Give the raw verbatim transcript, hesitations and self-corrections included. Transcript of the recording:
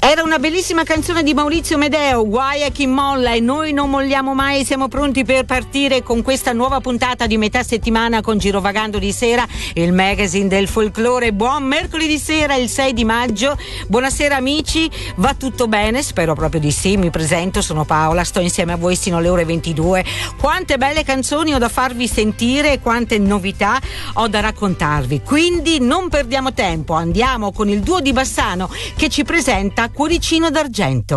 Era una bellissima canzone di Maurizio Medeo, Guai a chi molla, e noi non molliamo mai, siamo pronti per partire con questa nuova puntata di metà settimana con Girovagando di sera, il magazine del folklore. Buon mercoledì sera, il sei di maggio. Buonasera amici, va tutto bene? Spero proprio di sì. Mi presento, sono Paola, sto insieme a voi sino alle ore ventidue. Quante belle canzoni ho da farvi sentire, quante novità ho da raccontarvi, quindi non perdiamo tempo, andiamo con il duo di Bassano che ci presenta Cuoricino d'argento.